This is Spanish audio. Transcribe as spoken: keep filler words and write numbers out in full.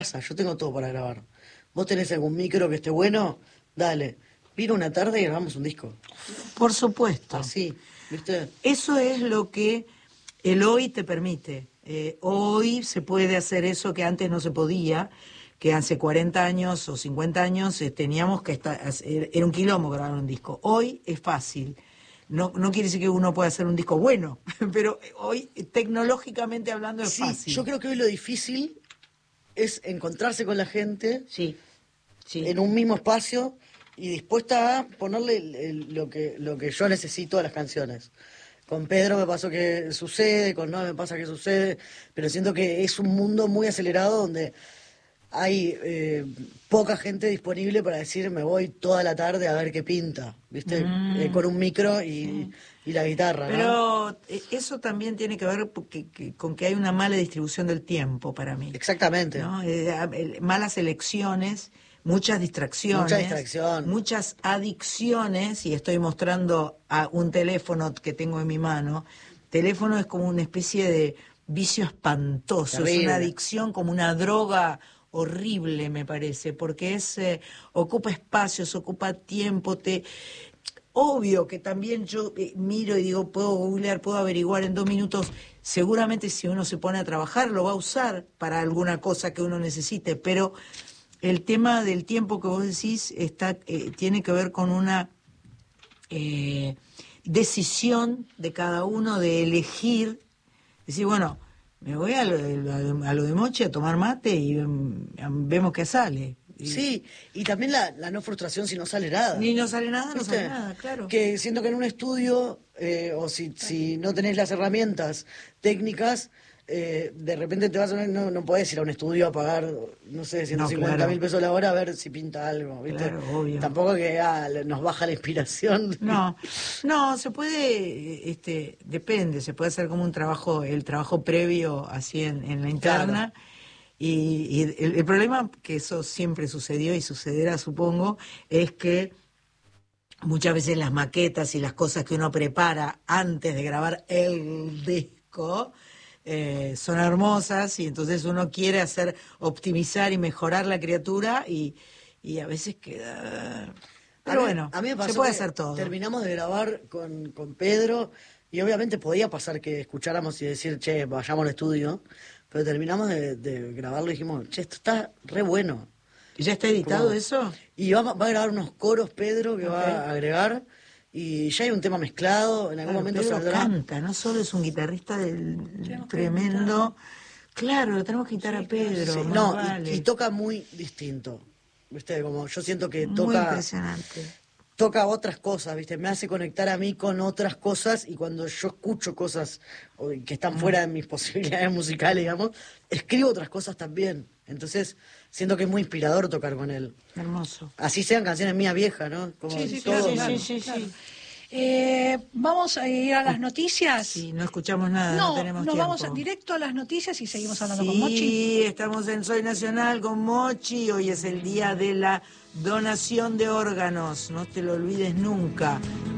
Yo tengo todo para grabar. ¿Vos tenés algún micro que esté bueno? Dale. Vino una tarde y grabamos un disco. Por supuesto. Así, ¿viste? Eso es lo que el hoy te permite. Eh, hoy se puede hacer eso que antes no se podía, que hace cuarenta años o cincuenta años eh, teníamos que estar, era un quilombo grabar un disco. Hoy es fácil. No, no quiere decir que uno pueda hacer un disco bueno, pero hoy tecnológicamente hablando es Sí, fácil. yo creo que hoy lo difícil es encontrarse con la gente Sí, sí. en un mismo espacio y dispuesta a ponerle el- el- lo que lo que yo necesito a las canciones. Con Pedro me pasó que sucede, con Noah me pasa que sucede, pero siento que es un mundo muy acelerado donde hay eh, poca gente disponible para decir me voy toda la tarde a ver qué pinta, ¿viste? Mm. Eh, con un micro y, Sí. y la guitarra, ¿no? Pero eh, eso también tiene que ver porque- que- con que hay una mala distribución del tiempo para mí. Exactamente. ¿No? Eh, a- el- malas elecciones, muchas distracciones, Mucha distracción. muchas adicciones, y estoy mostrando a un teléfono que tengo en mi mano. Teléfono es como una especie de vicio espantoso, es Terrible. una adicción como una droga horrible, me parece, porque es eh, ocupa espacios, ocupa tiempo, te obvio que también yo eh, miro y digo, puedo googlear, puedo averiguar en dos minutos. Seguramente si uno se pone a trabajar lo va a usar para alguna cosa que uno necesite, pero el tema del tiempo que vos decís está eh, tiene que ver con una eh, decisión de cada uno de elegir, decir, bueno, me voy a lo de, a lo de Mochi a tomar mate y mm, vemos qué sale. Y- Sí, y también la, la no frustración si no sale nada. Ni no sale nada, no ¿Viste? sale nada, claro. Que siento que en un estudio, eh, o si, si no tenés las herramientas técnicas, eh, de repente te vas a no, no podés ir a un estudio a pagar, no sé, ciento cincuenta claro. mil pesos la hora a ver si pinta algo, ¿viste? Claro, obvio. Tampoco que ah, le- nos baja la inspiración. No, no, se puede, este, depende, se puede hacer como un trabajo, el trabajo previo así en, en la interna. Y, y el, el problema, que eso siempre sucedió y sucederá, supongo, es que muchas veces las maquetas y las cosas que uno prepara antes de grabar el disco eh, son hermosas y entonces uno quiere hacer, optimizar y mejorar la criatura y, y a veces queda... Pero A mí- bueno, a mí me pasó se puede que hacer todo. Terminamos de grabar con, con Pedro y obviamente podía pasar que escucháramos y decir, che, vayamos al estudio, pero terminamos de, de grabarlo y dijimos, che, esto está re bueno. ¿Ya está editado Como- eso? Y va, va a grabar unos coros Pedro que Ok. va a agregar y ya hay un tema mezclado, en algún Claro, momento Pedro saldrá. canta, no solo es un guitarrista del Tenemos que tremendo... Claro, lo tenemos que quitar a Pedro. Sí, más no, y- vale. y, toca muy distinto. ¿Viste? Como yo siento que Muy toca impresionante. toca otras cosas, ¿viste? Me hace conectar a mí con otras cosas y cuando yo escucho cosas o, que están fuera de mis posibilidades musicales, digamos, escribo otras cosas también. Entonces, siento que es muy inspirador tocar con él. Hermoso. Así sean canciones mías viejas, ¿no? Como Sí, sí, todo, claro, sí, claro, sí, sí, claro. sí. Eh, vamos a ir a las noticias. Sí, no escuchamos nada, no, no, tenemos nos tiempo. vamos a- directo a las noticias y seguimos hablando con Sí, Mochi. estamos en Soy Nacional con Mochi. Hoy es el día de la donación de órganos. No te lo olvides nunca.